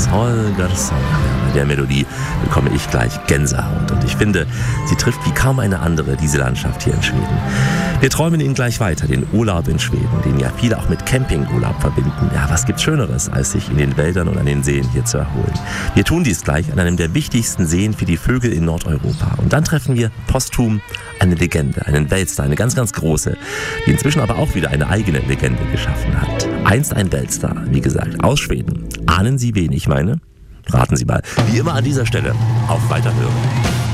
Holger Song. Ja, bei der Melodie bekomme ich gleich Gänsehaut. Und ich finde, sie trifft wie kaum eine andere diese Landschaft hier in Schweden. Wir träumen Ihnen gleich weiter, den Urlaub in Schweden, den ja viele auch mit Campingurlaub verbinden. Ja, was gibt's Schöneres, als sich in den Wäldern und an den Seen hier zu erholen? Wir tun dies gleich an einem der wichtigsten Seen für die Vögel in Nordeuropa. Und dann treffen wir posthum eine Legende, einen Weltstar, eine ganz, ganz große, die inzwischen aber auch wieder eine eigene Legende geschaffen hat. Einst ein Weltstar, wie gesagt, aus Schweden. Ahnen Sie, wen ich meine? Raten Sie mal. Wie immer an dieser Stelle auf Weiterhören.